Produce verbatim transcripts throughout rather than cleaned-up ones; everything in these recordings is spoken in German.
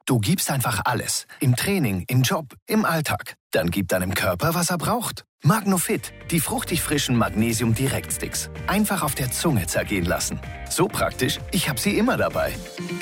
Du gibst einfach alles. Im Training, im Job, im Alltag. Dann gib deinem Körper, was er braucht. Magnofit, die fruchtig frischen Magnesium-Direktsticks. Einfach auf der Zunge zergehen lassen. So praktisch, ich habe sie immer dabei.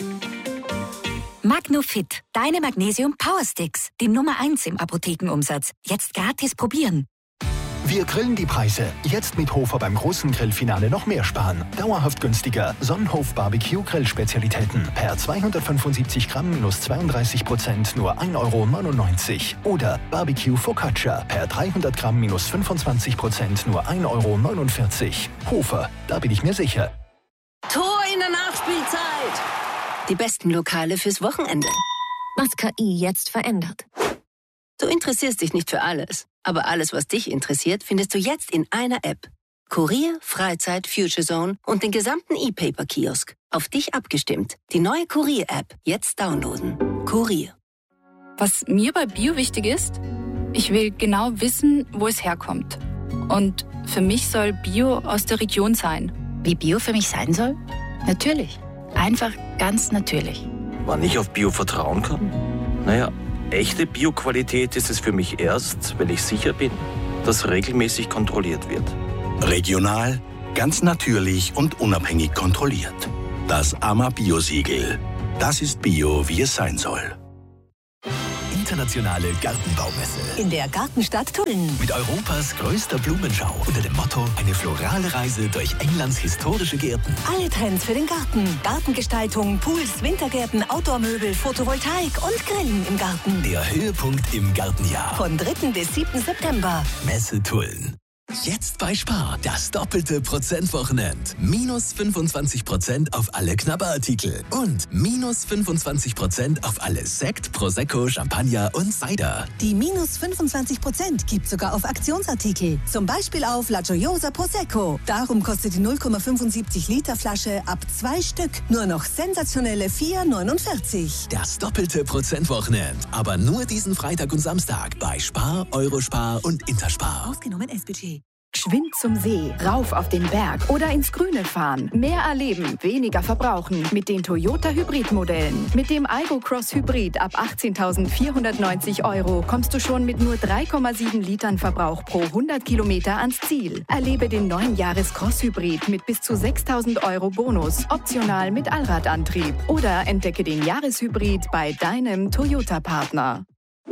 Magnofit, deine Magnesium-Powersticks. Die Nummer eins im Apothekenumsatz. Jetzt gratis probieren. Wir grillen die Preise. Jetzt mit Hofer beim großen Grillfinale noch mehr sparen. Dauerhaft günstiger. Sonnenhof Barbecue Grillspezialitäten. Per zweihundertfünfundsiebzig Gramm minus zweiunddreißig Prozent nur ein Euro neunundneunzig. Oder Barbecue Focaccia. Per dreihundert Gramm minus fünfundzwanzig Prozent nur ein Euro neunundvierzig. Hofer, da bin ich mir sicher. Tor in der Nachspielzeit. Die besten Lokale fürs Wochenende. Was K I jetzt verändert. Du interessierst dich nicht für alles, aber alles, was dich interessiert, findest du jetzt in einer App. Kurier, Freizeit, Future Zone und den gesamten E-Paper-Kiosk. Auf dich abgestimmt. Die neue Kurier-App. Jetzt downloaden. Kurier. Was mir bei Bio wichtig ist, ich will genau wissen, wo es herkommt. Und für mich soll Bio aus der Region sein. Wie Bio für mich sein soll? Natürlich. Einfach ganz natürlich. Wann ich auf Bio vertrauen kann? Naja, echte Bio-Qualität ist es für mich erst, wenn ich sicher bin, dass regelmäßig kontrolliert wird. Regional, ganz natürlich und unabhängig kontrolliert. Das A M A Bio-Siegel. Das ist Bio, wie es sein soll. Internationale Gartenbaumesse. In der Gartenstadt Tulln. Mit Europas größter Blumenschau. Unter dem Motto: eine florale Reise durch Englands historische Gärten. Alle Trends für den Garten. Gartengestaltung, Pools, Wintergärten, Outdoor-Möbel, Photovoltaik und Grillen im Garten. Der Höhepunkt im Gartenjahr. Von dritten bis siebten September. Messe Tulln. Jetzt bei Spar, das doppelte Prozentwochenend. Minus fünfundzwanzig Prozent auf alle Knabberartikel. Und minus fünfundzwanzig Prozent auf alle Sekt, Prosecco, Champagner und Cider. Die minus fünfundzwanzig Prozent gibt sogar auf Aktionsartikel. Zum Beispiel auf La Gioiosa Prosecco. Darum kostet die null Komma fünfundsiebzig Liter Flasche ab zwei Stück nur noch sensationelle vier neunundvierzig. Das doppelte Prozentwochenend. Aber nur diesen Freitag und Samstag bei Spar, Eurospar und Interspar. Ausgenommen S B G. Geschwind zum See, rauf auf den Berg oder ins Grüne fahren. Mehr erleben, weniger verbrauchen mit den Toyota Hybrid-Modellen. Mit dem Aygo Cross Hybrid ab achtzehntausendvierhundertneunzig Euro kommst du schon mit nur drei Komma sieben Litern Verbrauch pro hundert Kilometer ans Ziel. Erlebe den neuen Jahres Cross Hybrid mit bis zu sechstausend Euro Bonus, optional mit Allradantrieb. Oder entdecke den Jahreshybrid bei deinem Toyota-Partner.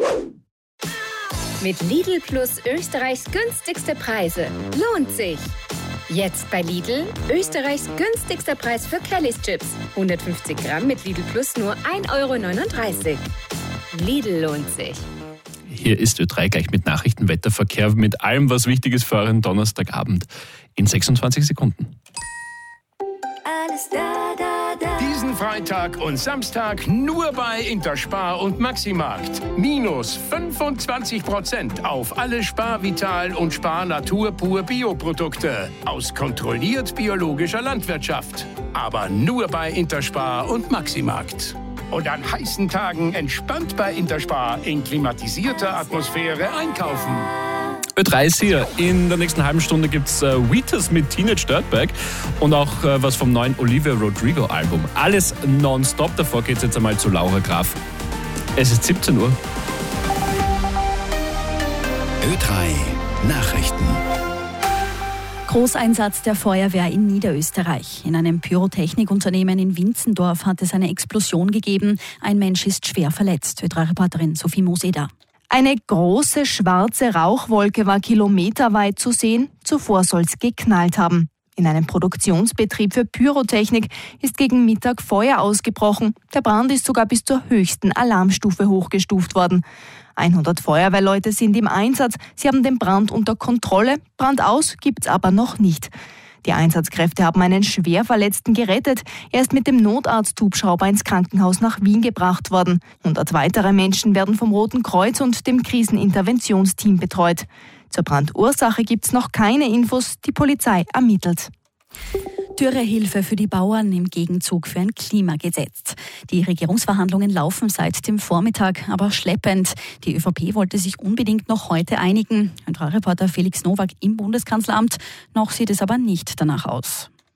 Mit Lidl Plus Österreichs günstigste Preise. Lohnt sich! Jetzt bei Lidl Österreichs günstigster Preis für Kellys Chips. hundertfünfzig Gramm mit Lidl Plus nur ein Euro neununddreißig. Lidl lohnt sich. Hier ist Ö drei gleich mit Nachrichten, Wetterverkehr, mit allem, was wichtig ist für euren Donnerstagabend in sechsundzwanzig Sekunden. Alles da, da, da. Diesen Freitag und Samstag nur bei Interspar und Maximarkt. Minus fünfundzwanzig Prozent auf alle Spar Vital und Spar Natur pur Bioprodukte aus kontrolliert biologischer Landwirtschaft. Aber nur bei Interspar und Maximarkt. Und an heißen Tagen entspannt bei Interspar in klimatisierter Atmosphäre einkaufen. Ö drei ist hier. In der nächsten halben Stunde gibt es äh, Wheatus mit Teenage Dirtbag und auch äh, was vom neuen Olivia Rodrigo Album. Alles nonstop. Davor geht es jetzt einmal zu Laura Graf. Es ist siebzehn Uhr. Ö drei Nachrichten. Großeinsatz der Feuerwehr in Niederösterreich. In einem Pyrotechnikunternehmen in Winzendorf hat es eine Explosion gegeben. Ein Mensch ist schwer verletzt. Ö drei Reporterin Sophie Moseda. Eine große schwarze Rauchwolke war kilometerweit zu sehen. Zuvor soll es geknallt haben. In einem Produktionsbetrieb für Pyrotechnik ist gegen Mittag Feuer ausgebrochen. Der Brand ist sogar bis zur höchsten Alarmstufe hochgestuft worden. hundert Feuerwehrleute sind im Einsatz. Sie haben den Brand unter Kontrolle. Brand aus gibt's aber noch nicht. Die Einsatzkräfte haben einen Schwerverletzten gerettet. Er ist mit dem Notarzthubschrauber ins Krankenhaus nach Wien gebracht worden. hundert weitere Menschen werden vom Roten Kreuz und dem Kriseninterventionsteam betreut. Zur Brandursache gibt's noch keine Infos. Die Polizei ermittelt. Dürrehilfe für die Bauern im Gegenzug für ein Klimagesetz. Die Regierungsverhandlungen laufen seit dem Vormittag, aber schleppend. Die ÖVP wollte sich unbedingt noch heute einigen. Ein Reporter Felix Nowak im Bundeskanzleramt. Noch sieht es aber nicht danach aus.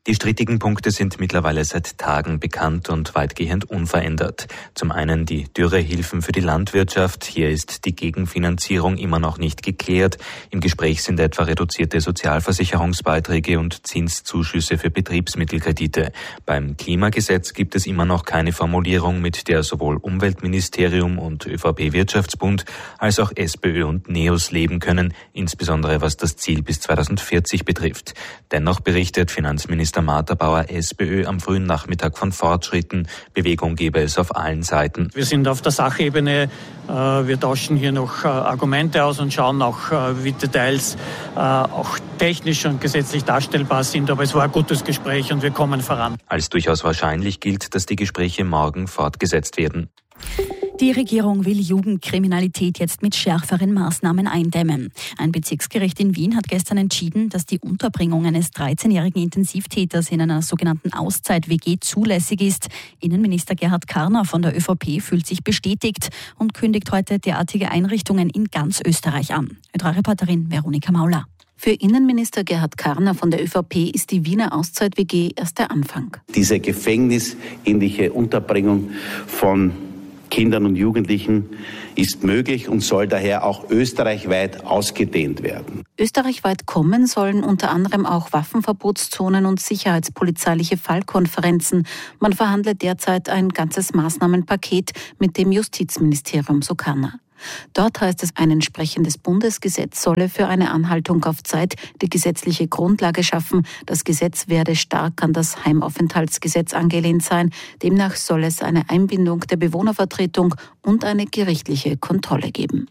Die strittigen Punkte sind mittlerweile seit Tagen bekannt und weitgehend unverändert. Zum einen die Dürrehilfen für die Landwirtschaft. Hier ist die Gegenfinanzierung immer noch nicht geklärt. Im Gespräch sind etwa reduzierte Sozialversicherungsbeiträge und Zinszuschüsse für Betriebsmittelkredite. Beim Klimagesetz gibt es immer noch keine Formulierung, mit der sowohl Umweltministerium und ÖVP-Wirtschaftsbund als auch SPÖ und NEOS leben können, insbesondere was das Ziel bis zweitausendvierzig betrifft. Dennoch berichtet Finanzminister Martha Bauer, SPÖ, am frühen Nachmittag von Fortschritten. Bewegung gebe es auf allen Seiten. Wir sind auf der Sachebene. Wir tauschen hier noch Argumente aus und schauen auch, wie Details auch technisch und gesetzlich darstellbar sind. Aber es war ein gutes Gespräch und wir kommen voran. Als durchaus wahrscheinlich gilt, dass die Gespräche morgen fortgesetzt werden. Die Regierung will Jugendkriminalität jetzt mit schärferen Maßnahmen eindämmen. Ein Bezirksgericht in Wien hat gestern entschieden, dass die Unterbringung eines dreizehnjährigen Intensivtäters in einer sogenannten Auszeit-W G zulässig ist. Innenminister Gerhard Karner von der ÖVP fühlt sich bestätigt und kündigt heute derartige Einrichtungen in ganz Österreich an. Ö drei Reporterin Veronika Mauler. Für Innenminister Gerhard Karner von der ÖVP ist die Wiener Auszeit-W G erst der Anfang. Diese gefängnisähnliche Unterbringung von Kindern und Jugendlichen ist möglich und soll daher auch österreichweit ausgedehnt werden. Österreichweit kommen sollen unter anderem auch Waffenverbotszonen und sicherheitspolizeiliche Fallkonferenzen. Man verhandelt derzeit ein ganzes Maßnahmenpaket mit dem Justizministerium, so Karner. Dort heißt es, ein entsprechendes Bundesgesetz solle für eine Anhaltung auf Zeit die gesetzliche Grundlage schaffen. Das Gesetz werde stark an das Heimaufenthaltsgesetz angelehnt sein. Demnach soll es eine Einbindung der Bewohnervertretung und eine gerichtliche Kontrolle geben.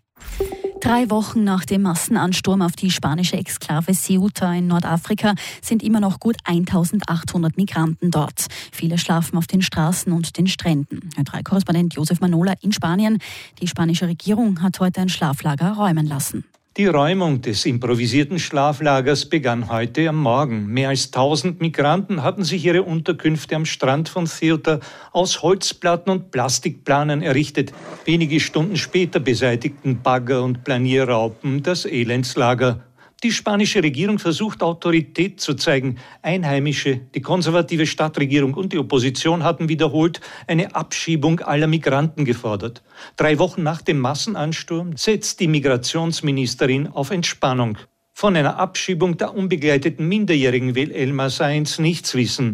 Drei Wochen nach dem Massenansturm auf die spanische Exklave Ceuta in Nordafrika sind immer noch gut eintausendachthundert Migranten dort. Viele schlafen auf den Straßen und den Stränden. Ö drei Korrespondent Josef Manola in Spanien. Die spanische Regierung hat heute ein Schlaflager räumen lassen. Die Räumung des improvisierten Schlaflagers begann heute am Morgen. Mehr als tausend Migranten hatten sich ihre Unterkünfte am Strand von Ceuta aus Holzplatten und Plastikplanen errichtet. Wenige Stunden später beseitigten Bagger und Planierraupen das Elendslager. Die spanische Regierung versucht, Autorität zu zeigen. Einheimische, die konservative Stadtregierung und die Opposition hatten wiederholt eine Abschiebung aller Migranten gefordert. Drei Wochen nach dem Massenansturm setzt die Migrationsministerin auf Entspannung. Von einer Abschiebung der unbegleiteten Minderjährigen will Elma Sainz nichts wissen.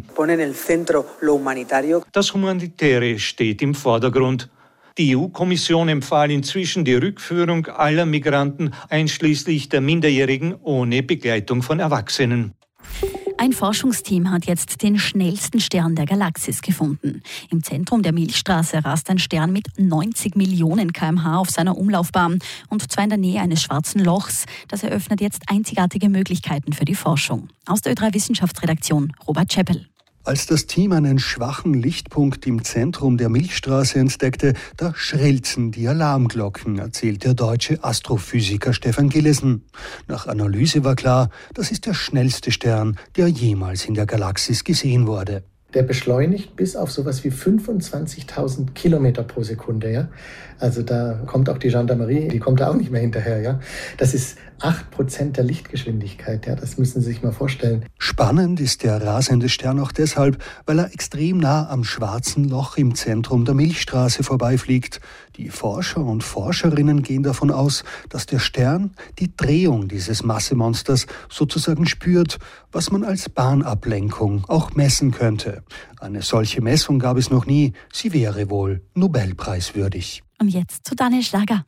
Das Humanitäre steht im Vordergrund. Die E U-Kommission empfahl inzwischen die Rückführung aller Migranten, einschließlich der Minderjährigen ohne Begleitung von Erwachsenen. Ein Forschungsteam hat jetzt den schnellsten Stern der Galaxis gefunden. Im Zentrum der Milchstraße rast ein Stern mit neunzig Millionen Kilometer pro Stunde auf seiner Umlaufbahn und zwar in der Nähe eines schwarzen Lochs. Das eröffnet jetzt einzigartige Möglichkeiten für die Forschung. Aus der Ö drei Wissenschaftsredaktion Robert Scheppel. Als das Team einen schwachen Lichtpunkt im Zentrum der Milchstraße entdeckte, da schrillten die Alarmglocken, erzählt der deutsche Astrophysiker Stefan Gillesen. Nach Analyse war klar, das ist der schnellste Stern, der jemals in der Galaxis gesehen wurde. Der beschleunigt bis auf sowas wie fünfundzwanzigtausend Kilometer pro Sekunde. Ja? Also da kommt auch die Gendarmerie, die kommt da auch nicht mehr hinterher. Ja? Das ist acht Prozent der Lichtgeschwindigkeit. Ja? Das müssen Sie sich mal vorstellen. Spannend ist der rasende Stern auch deshalb, weil er extrem nah am schwarzen Loch im Zentrum der Milchstraße vorbeifliegt. Die Forscher und Forscherinnen gehen davon aus, dass der Stern die Drehung dieses Massemonsters sozusagen spürt, was man als Bahnablenkung auch messen könnte. Eine solche Messung gab es noch nie. Sie wäre wohl Nobelpreiswürdig. Und jetzt zu Daniel Schlager.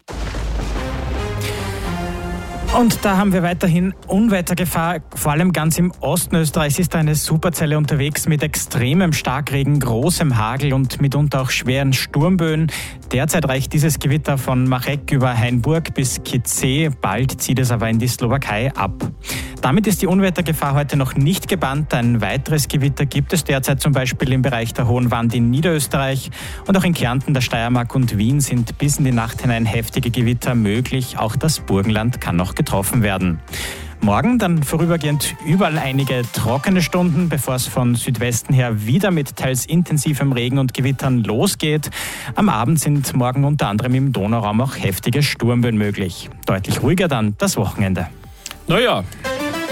Und da haben wir weiterhin Unwettergefahr, vor allem ganz im Osten Österreichs ist eine Superzelle unterwegs mit extremem Starkregen, großem Hagel und mitunter auch schweren Sturmböen. Derzeit reicht dieses Gewitter von Marek über Hainburg bis Kitzee, bald zieht es aber in die Slowakei ab. Damit ist die Unwettergefahr heute noch nicht gebannt. Ein weiteres Gewitter gibt es derzeit zum Beispiel im Bereich der Hohen Wand in Niederösterreich und auch in Kärnten, der Steiermark und Wien sind bis in die Nacht hinein heftige Gewitter möglich. Auch das Burgenland kann noch getroffen werden. Morgen dann vorübergehend überall einige trockene Stunden, bevor es von Südwesten her wieder mit teils intensivem Regen und Gewittern losgeht. Am Abend sind morgen unter anderem im Donauraum auch heftige Sturmböen möglich. Deutlich ruhiger dann das Wochenende. Naja,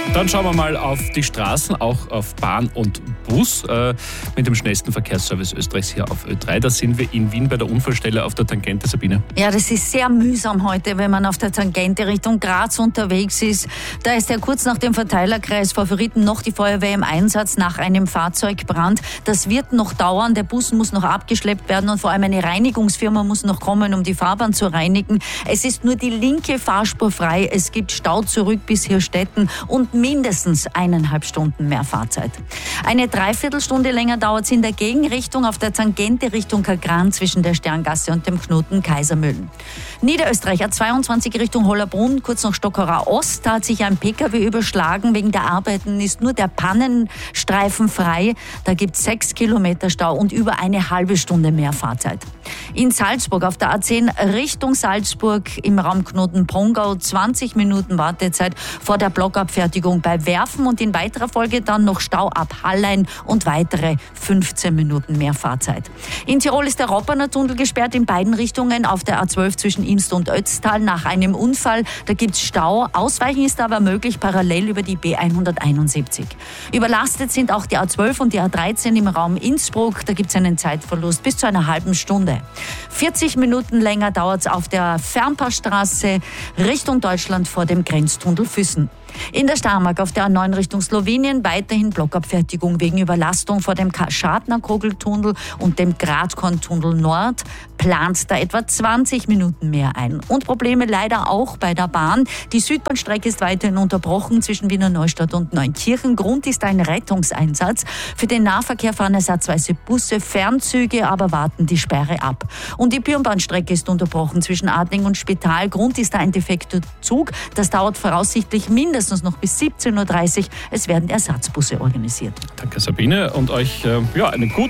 Dann schauen wir mal auf die Straßen, auch auf Bahn und Bus. Äh, mit dem schnellsten Verkehrsservice Österreichs hier auf Ö drei. Da sind wir in Wien bei der Unfallstelle auf der Tangente, Sabine. Ja, das ist sehr mühsam heute, wenn man auf der Tangente Richtung Graz unterwegs ist. Da ist ja kurz nach dem Verteilerkreis Favoriten noch die Feuerwehr im Einsatz nach einem Fahrzeugbrand. Das wird noch dauern. Der Bus muss noch abgeschleppt werden und vor allem eine Reinigungsfirma muss noch kommen, um die Fahrbahn zu reinigen. Es ist nur die linke Fahrspur frei. Es gibt Stau zurück bis Hirstetten und mindestens eineinhalb Stunden mehr Fahrzeit. Eine Dreiviertelstunde länger dauert es in der Gegenrichtung auf der Tangente Richtung Kagran zwischen der Sterngasse und dem Knoten Kaisermühlen. Niederösterreich A zweiundzwanzig Richtung Hollerbrunn, kurz nach Stockerer Ost, da hat sich ein Pkw überschlagen. Wegen der Arbeiten ist nur der Pannenstreifen frei. Da gibt es sechs Kilometer Stau und über eine halbe Stunde mehr Fahrzeit. In Salzburg auf der A zehn Richtung Salzburg im Raumknoten Pongau zwanzig Minuten Wartezeit vor der Blockabfertigung bei Werfen und in weiterer Folge dann noch Stau ab Hallein und weitere fünfzehn Minuten mehr Fahrzeit. In Tirol ist der Ropperner Tunnel gesperrt in beiden Richtungen auf der A zwölf zwischen Imst und Ötztal nach einem Unfall. Da gibt es Stau. Ausweichen ist aber möglich parallel über die B hunderteinundsiebzig. Überlastet sind auch die A zwölf und die A dreizehn im Raum Innsbruck. Da gibt es einen Zeitverlust bis zu einer halben Stunde. vierzig Minuten länger dauert es auf der Fernpassstraße Richtung Deutschland vor dem Grenztunnel Füssen. In der Steiermark auf der A neun Richtung Slowenien weiterhin Blockabfertigung wegen Überlastung vor dem Schadner-Kogeltunnel und dem Gradkorntunnel Nord. Plant da etwa zwanzig Minuten mehr ein. Und Probleme leider auch bei der Bahn. Die Südbahnstrecke ist weiterhin unterbrochen zwischen Wiener Neustadt und Neunkirchen. Grund ist ein Rettungseinsatz. Für den Nahverkehr fahren ersatzweise Busse, Fernzüge, aber warten die Sperre ab. Und die Birnbahnstrecke ist unterbrochen zwischen Adling und Spital. Grund ist da ein defekter Zug. Das dauert voraussichtlich mindestens noch bis siebzehn Uhr dreißig. Es werden Ersatzbusse organisiert. Danke, Sabine. Und euch äh, ja, einen guten